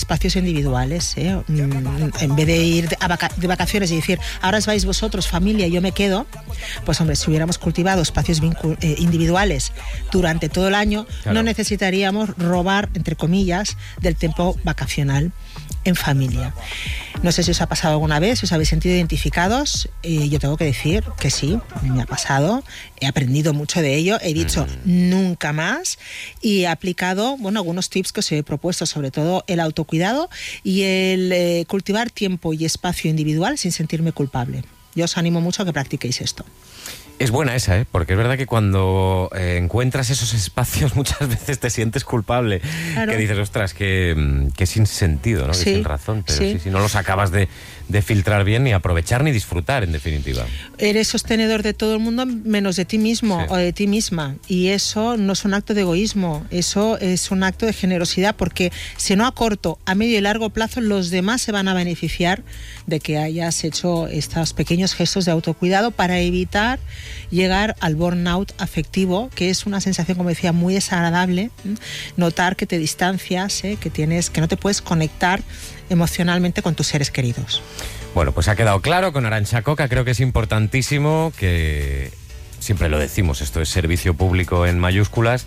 espacios individuales, en vez de ir de vacaciones y decir, ahora os vais vosotros, familia, y yo me quedo, pues hombre, si hubiéramos cultivado espacios individuales durante todo el año, claro, no necesitaríamos robar, entre comillas, del tiempo vacacional en familia. No sé si os ha pasado alguna vez, si os habéis sentido identificados. Yo tengo que decir que sí, me ha pasado. He aprendido mucho de ello. He dicho nunca más y he aplicado, algunos tips que os he propuesto, sobre todo el autocuidado y el cultivar tiempo y espacio individual sin sentirme culpable. Yo os animo mucho a que practiquéis esto. Es buena esa, porque es verdad que cuando encuentras esos espacios muchas veces te sientes culpable. Claro. Que dices, ostras, que sin sentido, ¿no? Sí, que sin razón, pero sí, no los acabas de filtrar bien, ni aprovechar, ni disfrutar, en definitiva. Eres sostenedor de todo el mundo menos de ti mismo o de ti misma. Y eso no es un acto de egoísmo, eso es un acto de generosidad, porque si no a corto, a medio y largo plazo, los demás se van a beneficiar de que hayas hecho estos pequeños gestos de autocuidado para evitar llegar al burnout afectivo, que es una sensación, como decía, muy desagradable. Notar que te distancias, que no te puedes conectar emocionalmente con tus seres queridos. Bueno, pues ha quedado claro con Arantxa Coca. Creo que es importantísimo, que siempre lo decimos, esto es servicio público en mayúsculas,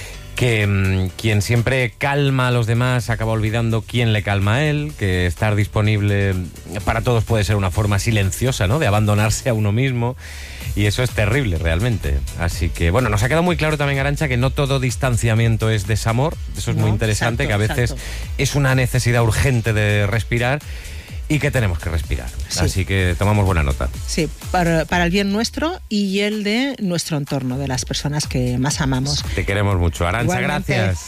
que quien siempre calma a los demás acaba olvidando quién le calma a él, que estar disponible para todos puede ser una forma silenciosa, ¿no?, de abandonarse a uno mismo, y eso es terrible realmente. Así que, bueno, nos ha quedado muy claro también, Arantxa, que no todo distanciamiento es desamor. Eso es muy interesante, exacto, que a veces es una necesidad urgente de respirar y que tenemos que respirar. Sí. Así que tomamos buena nota. Sí, para el bien nuestro y el de nuestro entorno, de las personas que más amamos. Te queremos mucho, Arantxa, gracias.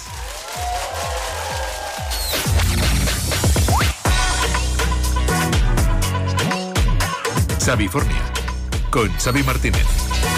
Xavifornia, con Xavi Martínez.